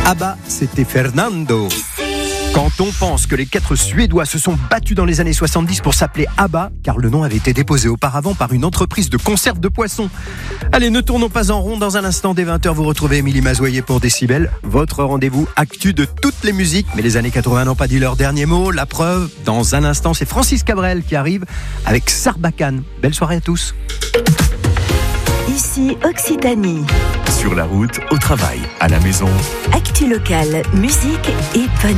ABBA, c'était Fernando. Quand on pense que les 4 Suédois se sont battus dans les années 70 pour s'appeler ABBA, car le nom avait été déposé auparavant par une entreprise de conserve de poissons. Allez, ne tournons pas en rond. Dans un instant, dès 20h, vous retrouvez Émilie Mazoyer pour Décibel, votre rendez-vous actu de toutes les musiques. Mais les années 80 n'ont pas dit leur dernier mot. La preuve, dans un instant, c'est Francis Cabrel qui arrive avec Sarbacane. Belle soirée à tous. Ici Occitanie. Sur la route, au travail, à la maison. Actu locale, musique et bonne